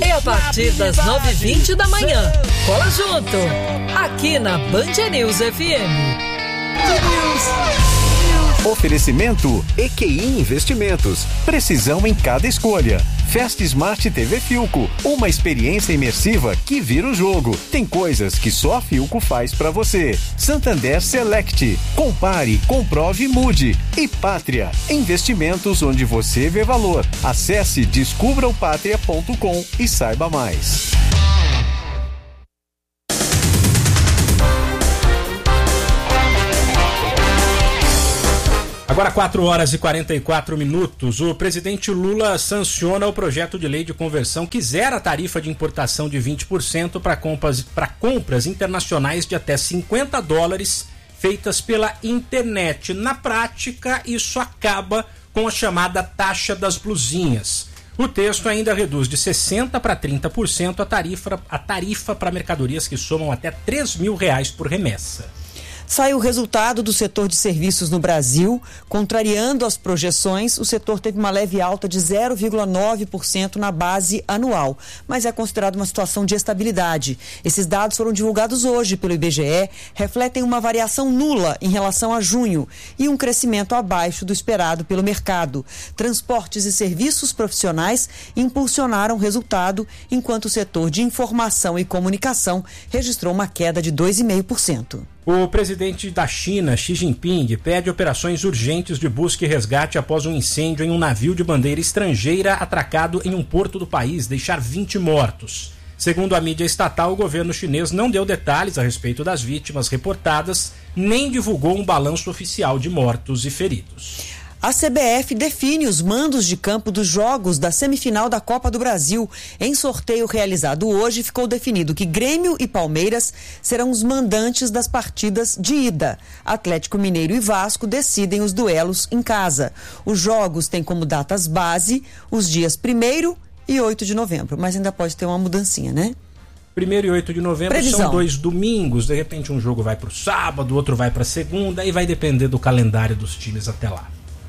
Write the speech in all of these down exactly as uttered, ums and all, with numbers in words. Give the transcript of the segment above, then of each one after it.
É a partir das nove e vinte da manhã. Cola junto, aqui na Band News F M. Oferecimento E Q I Investimentos. Precisão em cada escolha. Festa Smart T V Filco. Uma experiência imersiva que vira o jogo. Tem coisas que só a Filco faz pra você. Santander Select. Compare, comprove e mude. E Pátria. Investimentos onde você vê valor. Acesse descubra o pátria ponto com e saiba mais. Agora quatro horas e quarenta e quatro minutos, o presidente Lula sanciona o projeto de lei de conversão que zera a tarifa de importação de vinte por cento para compras, para compras internacionais de até cinquenta dólares feitas pela internet. Na prática, isso acaba com a chamada taxa das blusinhas. O texto ainda reduz de sessenta por cento para trinta por cento a tarifa, a tarifa para mercadorias que somam até três mil reais por remessa. Saiu o resultado do setor de serviços no Brasil. Contrariando as projeções, o setor teve uma leve alta de zero vírgula nove por cento na base anual, mas é considerado uma situação de estabilidade. Esses dados foram divulgados hoje pelo I B G E, refletem uma variação nula em relação a junho e um crescimento abaixo do esperado pelo mercado. Transportes e serviços profissionais impulsionaram o resultado, enquanto o setor de informação e comunicação registrou uma queda de dois vírgula cinco por cento. O presidente da China, Xi Jinping, pede operações urgentes de busca e resgate após um incêndio em um navio de bandeira estrangeira atracado em um porto do país, deixar vinte mortos. Segundo a mídia estatal, o governo chinês não deu detalhes a respeito das vítimas reportadas, nem divulgou um balanço oficial de mortos e feridos. A C B F define os mandos de campo dos jogos da semifinal da Copa do Brasil. Em sorteio realizado hoje, ficou definido que Grêmio e Palmeiras serão os mandantes das partidas de ida. Atlético Mineiro e Vasco decidem os duelos em casa. Os jogos têm como datas base os dias primeiro e oito de novembro, mas ainda pode ter uma mudancinha, né? primeiro e oito de novembro Previsão. São dois domingos, de repente um jogo vai para o sábado, outro vai para segunda, e vai depender do calendário dos times até lá.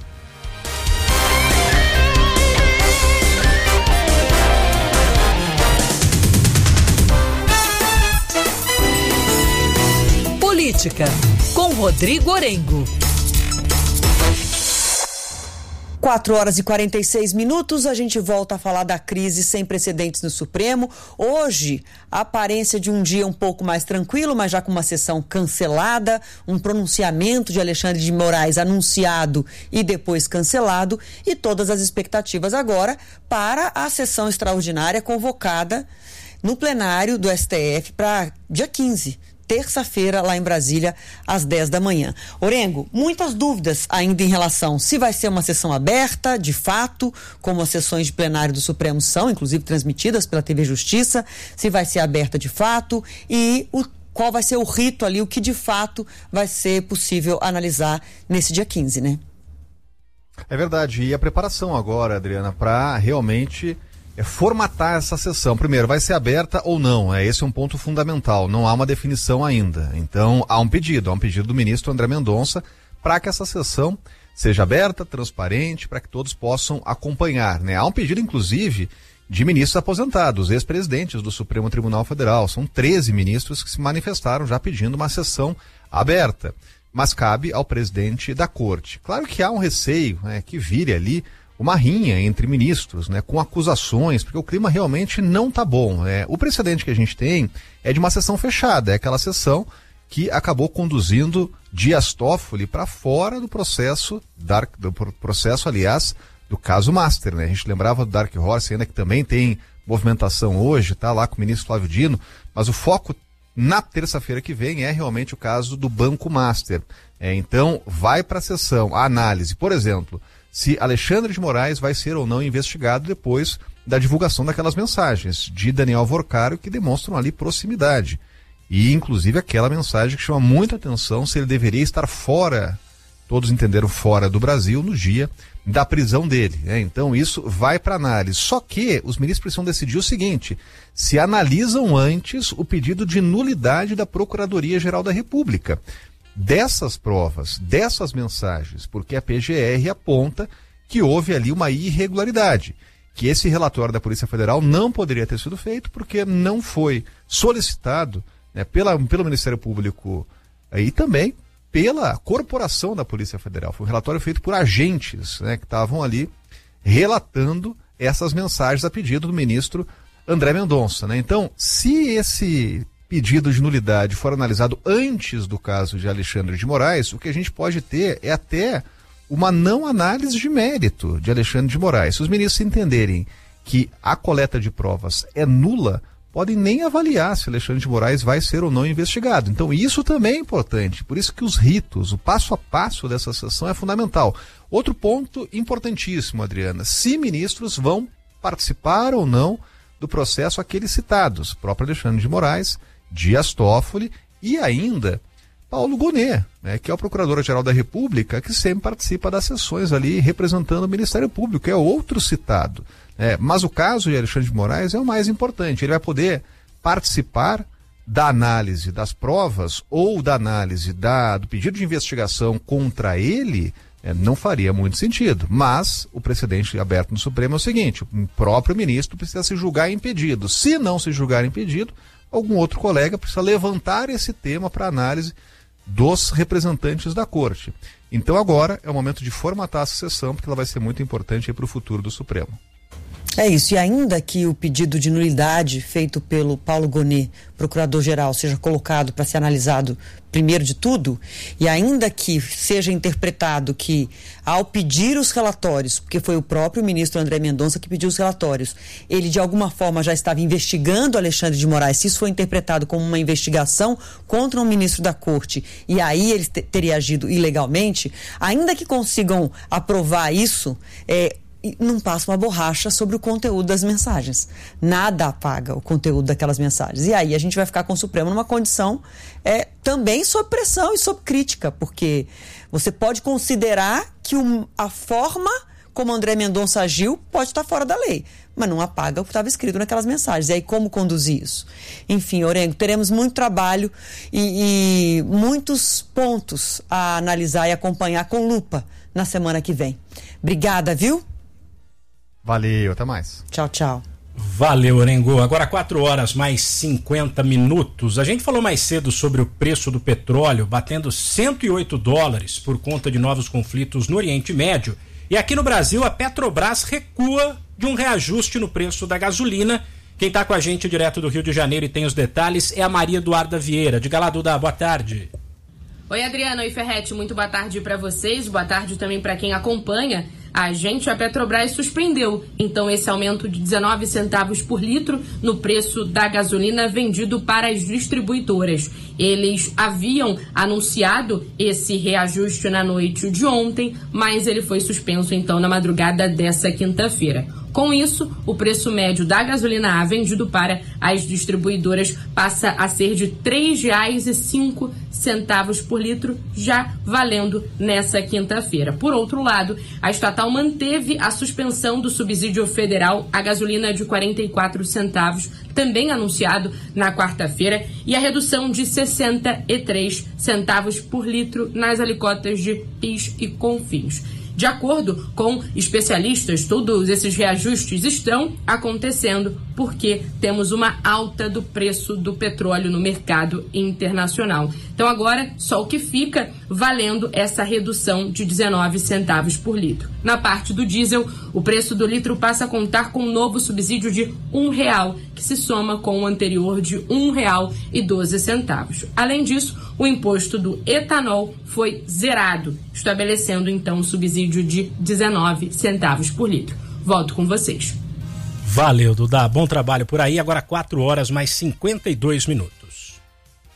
Política, com Rodrigo Orengo. quatro horas e quarenta e seis minutos, a gente volta a falar da crise sem precedentes no Supremo. Hoje, a aparência de um dia um pouco mais tranquilo, mas já com uma sessão cancelada, um pronunciamento de Alexandre de Moraes anunciado e depois cancelado, e todas as expectativas agora para a sessão extraordinária convocada no plenário do S T F para dia quinze. Terça-feira, lá em Brasília, às dez da manhã. Orengo, muitas dúvidas ainda em relação se vai ser uma sessão aberta, de fato, como as sessões de plenário do Supremo são, inclusive transmitidas pela T V Justiça, se vai ser aberta de fato e o, qual vai ser o rito ali, o que de fato vai ser possível analisar nesse dia quinze, né? É verdade. E a preparação agora, Adriana, para realmente... é formatar essa sessão. Primeiro, vai ser aberta ou não? É, esse é um ponto fundamental. Não há uma definição ainda. Então, há um pedido, há um pedido do ministro André Mendonça para que essa sessão seja aberta, transparente, para que todos possam acompanhar, né? Há um pedido, inclusive, de ministros aposentados, ex-presidentes do Supremo Tribunal Federal. São treze ministros que se manifestaram já pedindo uma sessão aberta. Mas cabe ao presidente da corte. Claro que há um receio, né, que vire ali uma rinha entre ministros, né, com acusações, porque o clima realmente não está bom. Né? O precedente que a gente tem é de uma sessão fechada, é aquela sessão que acabou conduzindo Dias Toffoli para fora do processo, Dark, do processo, aliás, do caso Master. Né? A gente lembrava do Dark Horse, ainda que também tem movimentação hoje, tá lá com o ministro Flávio Dino, mas o foco na terça-feira que vem é realmente o caso do Banco Master. É, então, vai para a sessão, a análise, por exemplo, se Alexandre de Moraes vai ser ou não investigado depois da divulgação daquelas mensagens de Daniel Vorcaro que demonstram ali proximidade. E, inclusive, aquela mensagem que chama muita atenção se ele deveria estar fora, todos entenderam, fora do Brasil, no dia da prisão dele. Né? Então, isso vai para análise. Só que os ministros precisam decidir o seguinte: se analisam antes o pedido de nulidade da Procuradoria-Geral da República. Dessas provas, dessas mensagens, porque a P G R aponta que houve ali uma irregularidade. que esse relatório da Polícia Federal não poderia ter sido feito porque não foi solicitado, né, pela, pelo Ministério Público e também pela corporação da Polícia Federal. Foi um relatório feito por agentes, né, que estavam ali relatando essas mensagens a pedido do ministro André Mendonça, né? Então, se esse pedido de nulidade for analisado antes do caso de Alexandre de Moraes, o que a gente pode ter é até uma não análise de mérito de Alexandre de Moraes. Se os ministros entenderem que a coleta de provas é nula, podem nem avaliar se Alexandre de Moraes vai ser ou não investigado. Então isso também é importante, por isso que os ritos, o passo a passo dessa sessão é fundamental. Outro ponto importantíssimo, Adriana, se ministros vão participar ou não do processo aqueles citados, próprio Alexandre de Moraes, Dias Toffoli e ainda Paulo Gonet, né, que é o Procurador-Geral da República, que sempre participa das sessões ali representando o Ministério Público, é outro citado. É, mas o caso de Alexandre de Moraes é o mais importante, ele vai poder participar da análise das provas ou da análise da, do pedido de investigação contra ele, é, não faria muito sentido. Mas o precedente aberto no Supremo é o seguinte, o próprio ministro precisa se julgar impedido. Se não se julgar impedido, algum outro colega precisa levantar esse tema para análise dos representantes da Corte. Então agora é o momento de formatar essa sessão, porque ela vai ser muito importante para o futuro do Supremo. É isso, e ainda que o pedido de nulidade feito pelo Paulo Gonet, procurador-geral, seja colocado para ser analisado primeiro de tudo, e ainda que seja interpretado que ao pedir os relatórios, porque foi o próprio ministro André Mendonça que pediu os relatórios, ele de alguma forma já estava investigando Alexandre de Moraes, se isso foi interpretado como uma investigação contra um ministro da Corte, e aí ele te- teria agido ilegalmente, ainda que consigam aprovar isso, é, não passa uma borracha sobre o conteúdo das mensagens. Nada apaga o conteúdo daquelas mensagens. E aí a gente vai ficar com o Supremo numa condição é, também sob pressão e sob crítica, porque você pode considerar que o, a forma como André Mendonça agiu pode estar fora da lei, mas não apaga o que estava escrito naquelas mensagens. E aí como conduzir isso? Enfim, Orengo, teremos muito trabalho e, e muitos pontos a analisar e acompanhar com lupa na semana que vem. Obrigada, viu? Valeu, até mais. Tchau, tchau. Valeu, Orengo. Agora quatro horas mais cinquenta minutos. A gente falou mais cedo sobre o preço do petróleo batendo cento e oito dólares por conta de novos conflitos no Oriente Médio. E aqui no Brasil a Petrobras recua de um reajuste no preço da gasolina. Quem está com a gente direto do Rio de Janeiro e tem os detalhes é a Maria Eduarda Vieira. Diga lá, Duda, boa tarde. Oi, Adriana. Oi, Ferretti. Muito boa tarde para vocês. Boa tarde também para quem acompanha. A gente, a Petrobras, suspendeu, então, esse aumento de dezenove centavos por litro no preço da gasolina vendido para as distribuidoras. Eles haviam anunciado esse reajuste na noite de ontem, mas ele foi suspenso, então, na madrugada dessa quinta-feira. Com isso, o preço médio da gasolina A vendido para as distribuidoras passa a ser de três reais e cinco centavos por litro, já valendo nessa quinta-feira. Por outro lado, a estatal manteve a suspensão do subsídio federal à gasolina de quarenta e quatro centavos, também anunciado na quarta-feira, e a redução de sessenta e três centavos por litro nas alíquotas de PIS e CONFINS. De acordo com especialistas, todos esses reajustes estão acontecendo porque temos uma alta do preço do petróleo no mercado internacional. Então agora só o que fica valendo essa redução de dezenove centavos por litro. Na parte do diesel, o preço do litro passa a contar com um novo subsídio de um real, que se soma com o anterior de um real e doze centavos. Além disso, o imposto do etanol foi zerado, estabelecendo então um subsídio de dezenove centavos por litro. Volto com vocês. Valeu, Duda. Bom trabalho por aí. Agora quatro horas mais cinquenta e dois minutos.